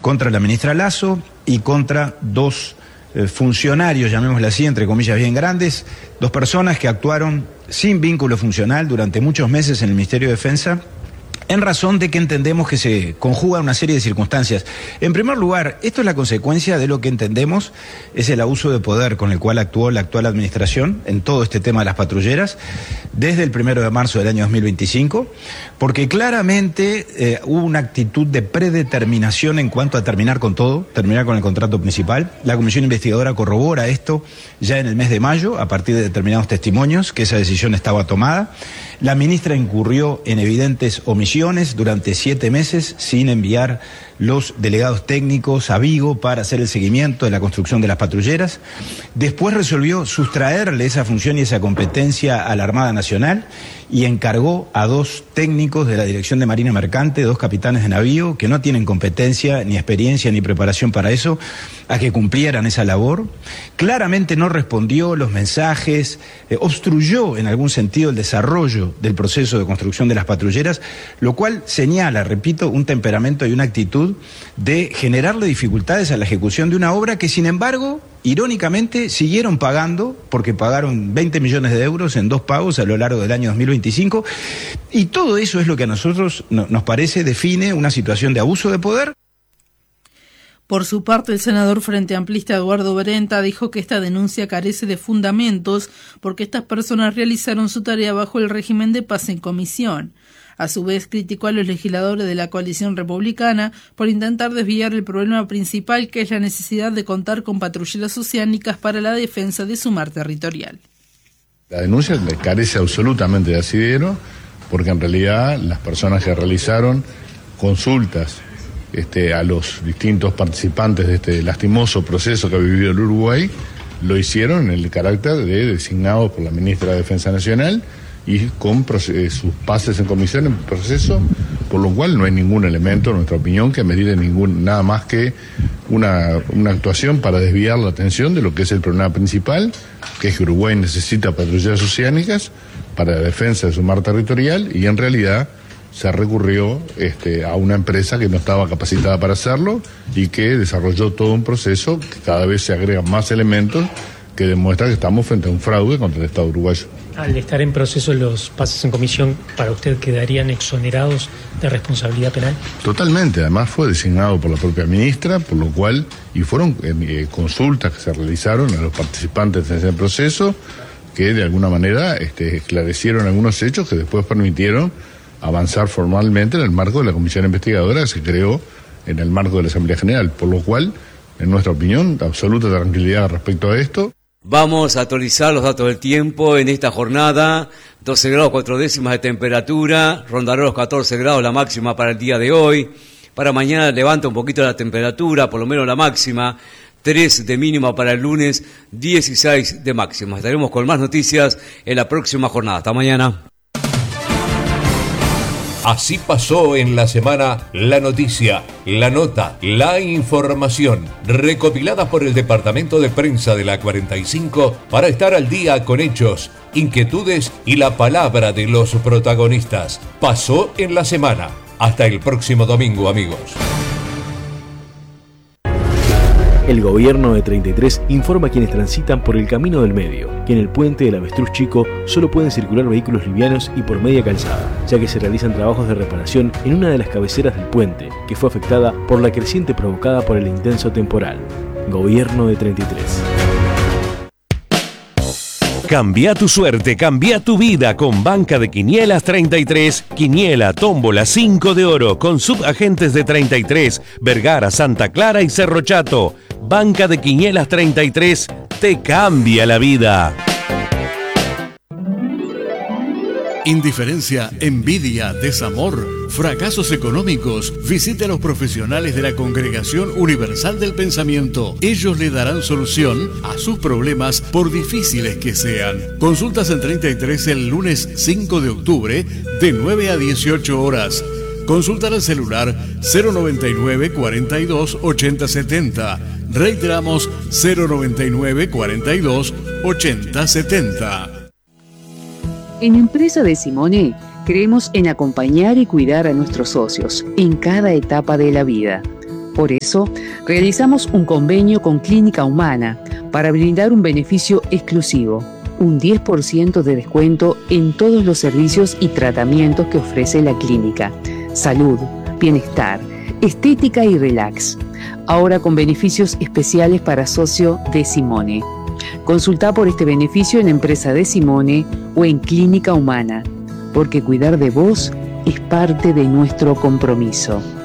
contra la ministra Lasso y contra dos funcionarios, llamémosle así, entre comillas bien grandes, dos personas que actuaron sin vínculo funcional durante muchos meses en el Ministerio de Defensa, en razón de que entendemos que se conjuga una serie de circunstancias. En primer lugar, esto es la consecuencia de lo que entendemos es el abuso de poder con el cual actuó la actual administración en todo este tema de las patrulleras desde el 1 de marzo del año 2025, porque claramente hubo una actitud de predeterminación en cuanto a terminar con todo, terminar con el contrato principal. La comisión investigadora corrobora esto ya en el mes de mayo, a partir de determinados testimonios, que esa decisión estaba tomada. La ministra incurrió en evidentes omisiones durante 7 meses sin enviar los delegados técnicos a Vigo para hacer el seguimiento de la construcción de las patrulleras. Después resolvió sustraerle esa función y esa competencia a la Armada Nacional y encargó a 2 técnicos de la Dirección de Marina Mercante, 2 capitanes de navío, que no tienen competencia, ni experiencia, ni preparación para eso, a que cumplieran esa labor. Claramente no respondió los mensajes, obstruyó en algún sentido el desarrollo del proceso de construcción de las patrulleras, lo cual señala, repito, un temperamento y una actitud de generarle dificultades a la ejecución de una obra que, sin embargo, irónicamente, siguieron pagando, porque pagaron 20 millones de euros en 2 pagos a lo largo del año 2025, y todo eso es lo que a nosotros nos parece define una situación de abuso de poder. Por su parte, el senador Frente Amplista Eduardo Berenta dijo que esta denuncia carece de fundamentos porque estas personas realizaron su tarea bajo el régimen de paz en comisión. A su vez, criticó a los legisladores de la coalición republicana por intentar desviar el problema principal, que es la necesidad de contar con patrulleras oceánicas para la defensa de su mar territorial. La denuncia carece absolutamente de asidero, porque en realidad las personas que realizaron consultas a los distintos participantes de este lastimoso proceso que ha vivido el Uruguay, lo hicieron en el carácter de designados por la ministra de Defensa Nacional y con sus pases en comisión en proceso, por lo cual no hay ningún elemento, en nuestra opinión, que merite nada más que una actuación para desviar la atención de lo que es el problema principal, que es que Uruguay necesita patrulleras oceánicas para la defensa de su mar territorial, y en realidad se recurrió a una empresa que no estaba capacitada para hacerlo y que desarrolló todo un proceso que cada vez se agregan más elementos que demuestra que estamos frente a un fraude contra el Estado uruguayo. Al estar en proceso los pases en comisión, ¿para usted quedarían exonerados de responsabilidad penal? Totalmente, además fue designado por la propia ministra, por lo cual, y fueron consultas que se realizaron a los participantes de ese proceso, que de alguna manera esclarecieron algunos hechos que después permitieron avanzar formalmente en el marco de la comisión investigadora que se creó en el marco de la Asamblea General, por lo cual, en nuestra opinión, absoluta tranquilidad respecto a esto. Vamos a actualizar los datos del tiempo en esta jornada. 12 grados 4 décimas de temperatura, rondará los 14 grados la máxima para el día de hoy. Para mañana levanta un poquito la temperatura, por lo menos la máxima. 3 de mínima para el lunes, 16 de máxima. Estaremos con más noticias en la próxima jornada. Hasta mañana. Así pasó en la semana la noticia, la nota, la información, recopilada por el Departamento de Prensa de la 45 para estar al día con hechos, inquietudes y la palabra de los protagonistas. Pasó en la semana. Hasta el próximo domingo, amigos. El gobierno de 33 informa a quienes transitan por el camino del medio que en el puente del Avestruz Chico solo pueden circular vehículos livianos y por media calzada, ya que se realizan trabajos de reparación en una de las cabeceras del puente, que fue afectada por la creciente provocada por el intenso temporal. Gobierno de 33. Cambia tu suerte, cambia tu vida con Banca de Quinielas 33. Quiniela, tómbola, 5 de oro con subagentes de 33, Vergara, Santa Clara y Cerro Chato. Banca de Quinielas 33 te cambia la vida. Indiferencia, envidia, desamor, fracasos económicos. Visite a los profesionales de la Congregación Universal del Pensamiento. Ellos le darán solución a sus problemas, por difíciles que sean. Consultas en 33 el lunes 5 de octubre de 9 a 18 horas. Consultar al celular 099 42 80 70. Reiteramos 099 42 80 70. En Empresa de Simone, creemos en acompañar y cuidar a nuestros socios en cada etapa de la vida. Por eso, realizamos un convenio con Clínica Humana para brindar un beneficio exclusivo, un 10% de descuento en todos los servicios y tratamientos que ofrece la clínica. Salud, bienestar, estética y relax. Ahora con beneficios especiales para socio de Simone. Consulta por este beneficio en Empresa de Simone o en Clínica Humana, porque cuidar de vos es parte de nuestro compromiso.